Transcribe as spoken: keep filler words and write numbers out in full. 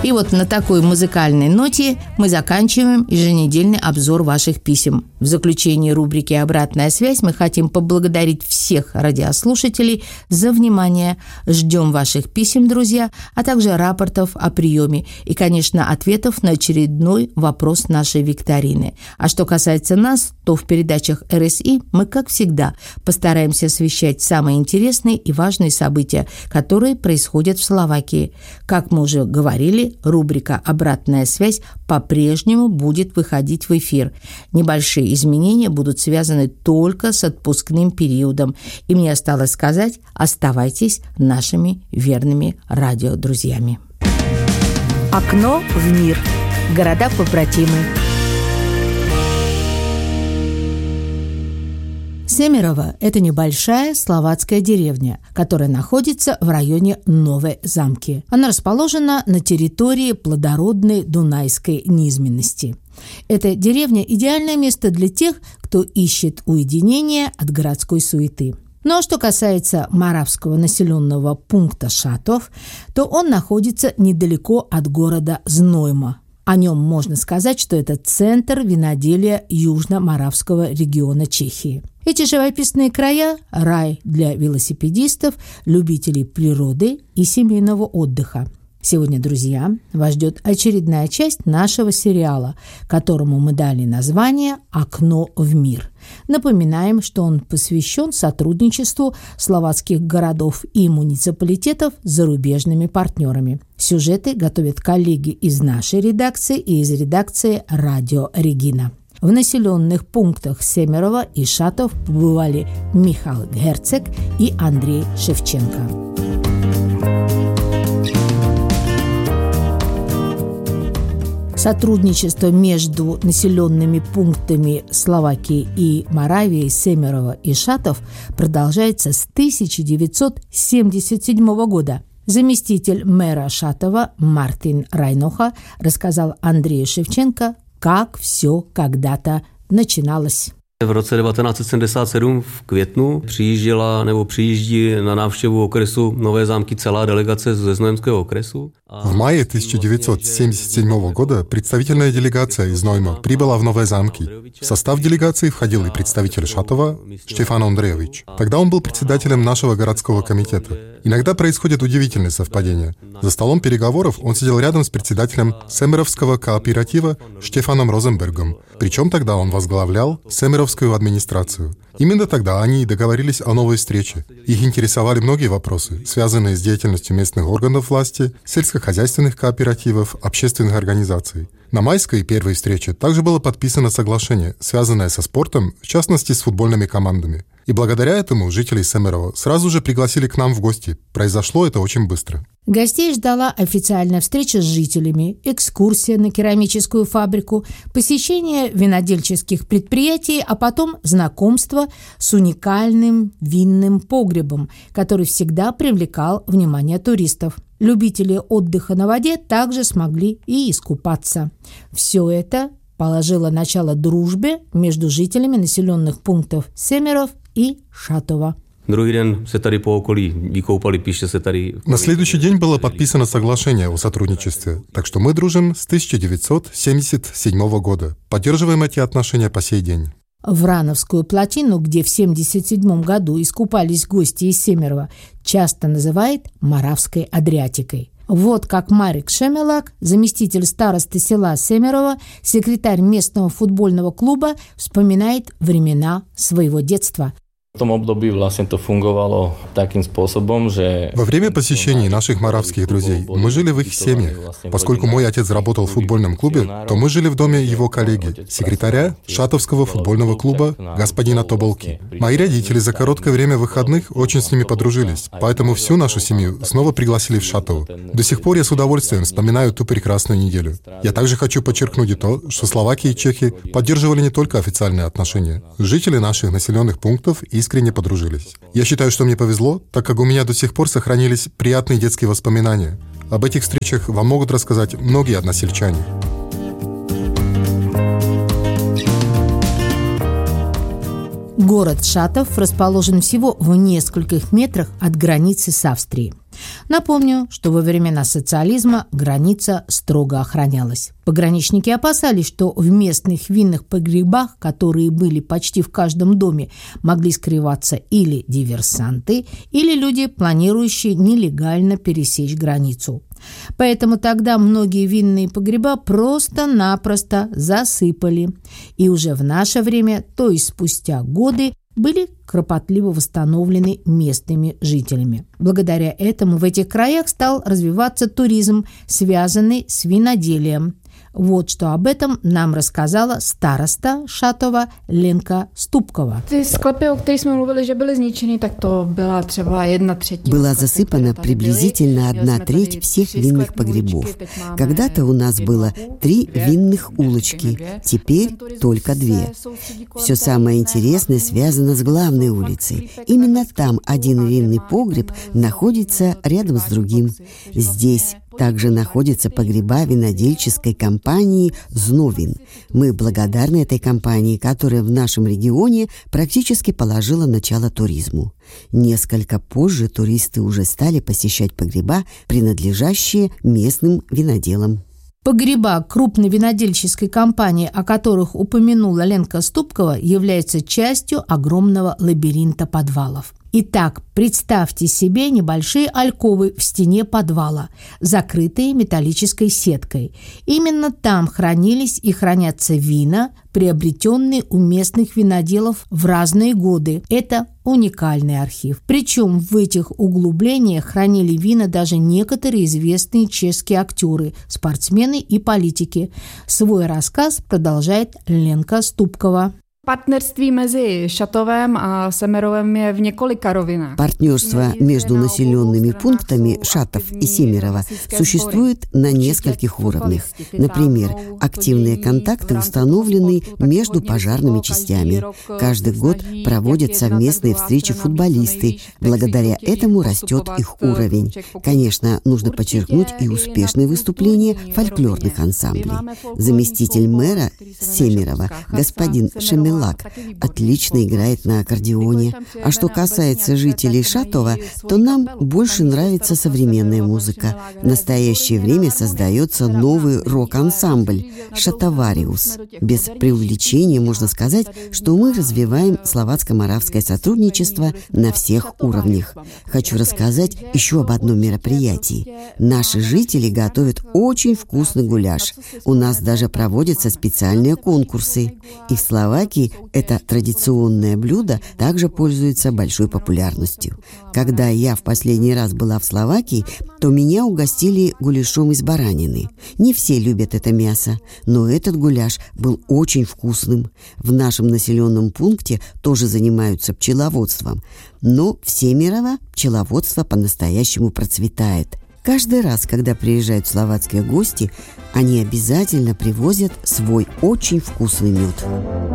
И вот на такой музыкальной ноте мы заканчиваем еженедельный обзор ваших писем. В заключении рубрики «Обратная связь» мы хотим поблагодарить всех радиослушателей за внимание. Ждем ваших писем, друзья, а также рапортов о приеме и, конечно, ответов на очередной вопрос нашей викторины. А что касается нас, то в передачах эр эс и мы, как всегда, постараемся освещать самые интересные и важные события, которые происходят в Словакии. Как мы уже говорили, рубрика «Обратная связь» по-прежнему будет выходить в эфир. Небольшие изменения будут связаны только с отпускным периодом. И мне осталось сказать, оставайтесь нашими верными радиодрузьями. Окно в мир. Города-побратимы. Семерово – это небольшая словацкая деревня, которая находится в районе Новой Замки. Она расположена на территории плодородной дунайской низменности. Эта деревня – идеальное место для тех, кто ищет уединение от городской суеты. Ну а что касается маравского населенного пункта Шатов, то он находится недалеко от города Знойма. О нем можно сказать, что это центр виноделия Южно-Моравского региона Чехии. Эти живописные края – рай для велосипедистов, любителей природы и семейного отдыха. Сегодня, друзья, вас ждет очередная часть нашего сериала, которому мы дали название «Окно в мир». Напоминаем, что он посвящен сотрудничеству словацких городов и муниципалитетов с зарубежными партнерами. Сюжеты готовят коллеги из нашей редакции и из редакции «Радио Регина». В населенных пунктах Семерово и Шатов побывали Михаил Герцег и Андрей Шевченко. Сотрудничество между населенными пунктами Словакии и Моравии, Семерово и Шатов продолжается с тысяча девятьсот семьдесят седьмого года. Заместитель мэра Шатова Мартин Райноха рассказал Андрею Шевченко, как все когда-то начиналось. V roce devatenáct set sedmdesát sedm v květnu přijížděla nebo přijíždí na návštěvu okresu Nové Zámky celá delegace ze Znojemského okresu. В мае тысяча девятьсот семьдесят седьмого года представительная делегация из Знойма прибыла в Новые Замки. В состав делегации входил и представитель Шатова Штефан Андреевич. Тогда он был председателем нашего городского комитета. Иногда происходят удивительные совпадения. За столом переговоров он сидел рядом с председателем Семеровского кооператива Штефаном Розенбергом. Причем тогда он возглавлял Семеровскую администрацию. Именно тогда они и договорились о новой встрече. Их интересовали многие вопросы, связанные с деятельностью местных органов власти, сельскохозяйственных кооперативов, общественных организаций. На майской первой встрече также было подписано соглашение, связанное со спортом, в частности с футбольными командами. И благодаря этому жителей Семерова сразу же пригласили к нам в гости. Произошло это очень быстро. Гостей ждала официальная встреча с жителями, экскурсия на керамическую фабрику, посещение винодельческих предприятий, а потом знакомство с уникальным винным погребом, который всегда привлекал внимание туристов. Любители отдыха на воде также смогли и искупаться. Все это положило начало дружбе между жителями населенных пунктов Семеров и Шатова. На следующий день было подписано соглашение о сотрудничестве, так что мы дружим с тысяча девятьсот семьдесят седьмого года. Поддерживаем эти отношения по сей день. Врановскую плотину, где в семьдесят седьмом году искупались гости из Семерова, часто называют Моравской Адриатикой. Вот как Марик Шемелак, заместитель старосты села Семерово, секретарь местного футбольного клуба, вспоминает времена своего детства. V tom období vlastne to fungovalo takým spôsobom, že... Во время посещений наших моравских друзей мы жили в их семьях. Поскольку мой отец работал в футбольном клубе, то мы жили в доме его коллеги, секретаря Шатовского футбольного клуба господина Тоболки. Мои родители за короткое время выходных очень с ними подружились, поэтому всю нашу семью снова пригласили в Шатово. До сих пор я с удовольствием вспоминаю ту прекрасную неделю. Я также хочу подчеркнуть и то, что Словакия и Чехия поддерживали не только официальные отношения. Жители наших населенных пунктов и искренне подружились. Я считаю, что мне повезло, так как у меня до сих пор сохранились приятные детские воспоминания. Об этих встречах вам могут рассказать многие односельчане. Город Шатов расположен всего в нескольких метрах от границы с Австрией. Напомню, что во времена социализма граница строго охранялась. Пограничники опасались, что в местных винных погребах, которые были почти в каждом доме, могли скрываться или диверсанты, или люди, планирующие нелегально пересечь границу. Поэтому тогда многие винные погреба просто-напросто засыпали. И уже в наше время, то есть спустя годы, были кропотливо восстановлены местными жителями. Благодаря этому в этих краях стал развиваться туризм, связанный с виноделием. Вот что об этом нам рассказала староста Шатова Ленка Ступкова. Была засыпана приблизительно одна треть всех винных погребов. Когда-то у нас было три винных улочки, теперь только две. Все самое интересное связано с главной улицей. Именно там один винный погреб находится рядом с другим. Здесь также находятся погреба винодельческой компании «Зновин». Мы благодарны этой компании, которая в нашем регионе практически положила начало туризму. Несколько позже туристы уже стали посещать погреба, принадлежащие местным виноделам. Погреба крупной винодельческой компании, о которых упомянула Ленка Ступкова, являются частью огромного лабиринта подвалов. Итак, представьте себе небольшие альковы в стене подвала, закрытые металлической сеткой. Именно там хранились и хранятся вина, приобретенные у местных виноделов в разные годы. Это уникальный архив. Причем в этих углублениях хранили вина даже некоторые известные чешские актеры, спортсмены и политики. Свой рассказ продолжает Ленка Ступкова. Партнерство между населенными пунктами Шатов и Семерово существует на нескольких уровнях. Например, активные контакты установлены между пожарными частями. Каждый год проводят совместные встречи футболисты. Благодаря этому растет их уровень. Конечно, нужно подчеркнуть и успешные выступления фольклорных ансамблей. Заместитель мэра Семерово, господин Шемелак, отлично играет на аккордеоне. А что касается жителей Шатова, то нам больше нравится современная музыка. В настоящее время создается новый рок-ансамбль «Шатовариус». Без преувеличения можно сказать, что мы развиваем словацко-моравское сотрудничество на всех уровнях. Хочу рассказать еще об одном мероприятии. Наши жители готовят очень вкусный гуляш. У нас даже проводятся специальные конкурсы. И в Словакии это традиционное блюдо также пользуется большой популярностью. Когда я в последний раз была в Словакии, то меня угостили гуляшом из баранины. Не все любят это мясо, но этот гуляш был очень вкусным. В нашем населенном пункте тоже занимаются пчеловодством, но в Семерово пчеловодство по-настоящему процветает. Каждый раз, когда приезжают словацкие гости, они обязательно привозят свой очень вкусный мед.